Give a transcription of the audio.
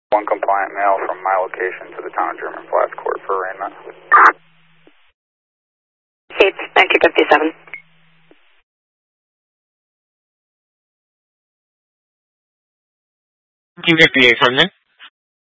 One compliant mail from my location to the town of German Flats Court for arraignment. It's 1957. Can you get the 800?